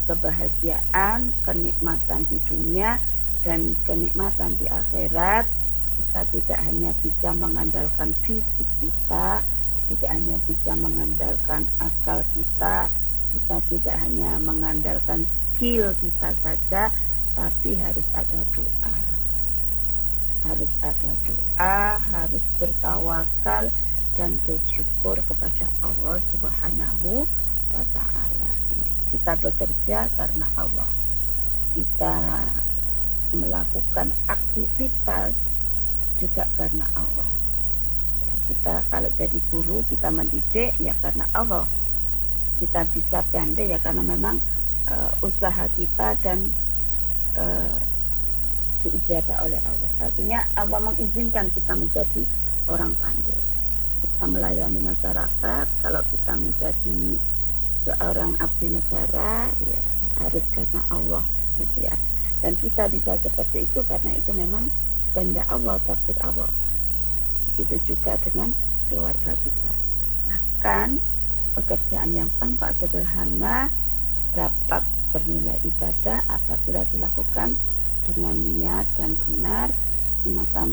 kebahagiaan, kenikmatan di dunia dan kenikmatan di akhirat. Kita tidak hanya bisa mengandalkan fisik kita, tidak hanya bisa mengandalkan akal kita tidak hanya mengandalkan skill kita saja, tapi harus ada doa. Harus ada doa, harus bertawakal dan bersyukur kepada Allah Subhanahu wa Ta'ala. Kita bekerja karena Allah. Kita melakukan aktivitas juga karena Allah. Kita kalau jadi guru, kita mendidik ya karena Allah. Kita bisa pandai ya karena memang usaha kita dan diijabah oleh Allah. Artinya Allah mengizinkan kita menjadi orang pandai. Kita melayani masyarakat, kalau kita menjadi seorang abdi negara ya harus karena Allah gitu ya. Dan kita bisa seperti itu karena itu memang kehendak Allah, takdir Allah. Begitu juga dengan keluarga kita. Bahkan pekerjaan yang tampak sederhana dapat bernilai ibadah apabila dilakukan dengan niat dan benar semata-mata